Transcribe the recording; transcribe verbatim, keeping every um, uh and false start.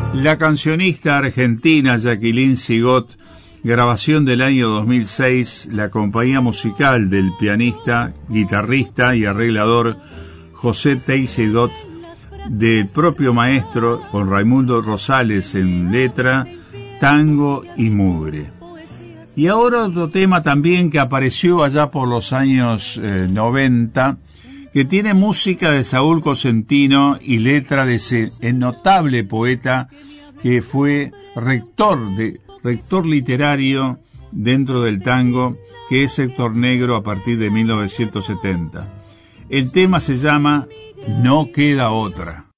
La cancionista argentina Jacqueline Sigot, grabación del año dos mil seis, la compañía musical del pianista, guitarrista y arreglador José Teixidot, del propio maestro con Raimundo Rosales en letra, tango y mugre. Y ahora otro tema también que apareció allá por los años eh, noventa, que tiene música de Saúl Cosentino y letra de ese notable poeta que fue rector de rector literario dentro del tango, que es Héctor Negro a partir de mil novecientos setenta. El tema se llama No queda otra.